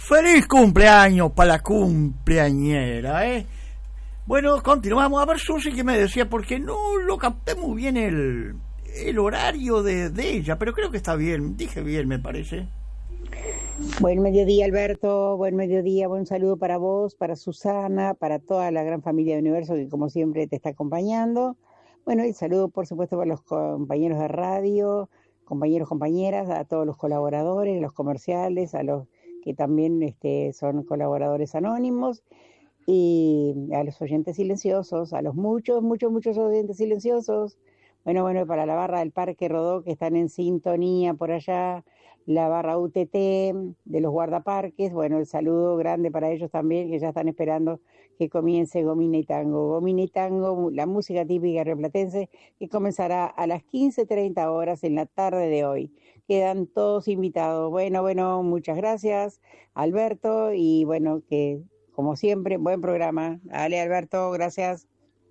Feliz cumpleaños para la cumpleañera, ¿eh? Bueno, continuamos. A ver, Susi, que me decía, porque no lo capté muy bien el horario de ella, pero creo que está bien. Dije bien, me parece. Buen mediodía, Alberto. Buen mediodía. Buen saludo para vos, para Susana, para toda la gran familia de Universo que como siempre te está acompañando. Bueno, el saludo por supuesto para los compañeros de radio, compañeros, compañeras, a todos los colaboradores, los comerciales, a los que también son colaboradores anónimos y a los oyentes silenciosos, a los muchos oyentes silenciosos. Bueno, para la barra del Parque Rodó que están en sintonía por allá, la barra UTT de los guardaparques, bueno, el saludo grande para ellos también, que ya están esperando que comience Gomina y Tango. Gomina y Tango, la música típica rioplatense, que comenzará a las 15:30 horas en la tarde de hoy. Quedan todos invitados. Bueno, muchas gracias, Alberto, y bueno, que como siempre, buen programa. Dale, Alberto, gracias.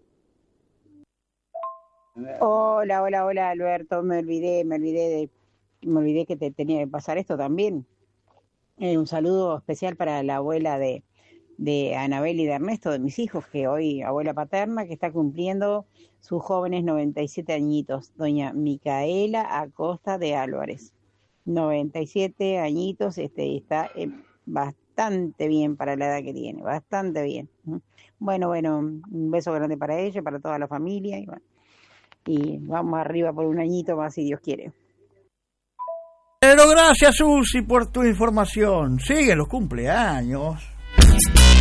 Hola, Alberto, me olvidé que te tenía que pasar esto también. Un saludo especial para la abuela de Anabel y de Ernesto, de mis hijos, que hoy, abuela paterna, que está cumpliendo sus jóvenes 97 añitos, doña Micaela Acosta de Álvarez. 97 añitos, está bastante bien para la edad que tiene, bastante bien. Bueno, un beso grande para ella, para toda la familia, y vamos arriba por un añito más si Dios quiere. Pero gracias, Susi, por tu información. Siguen los cumpleaños.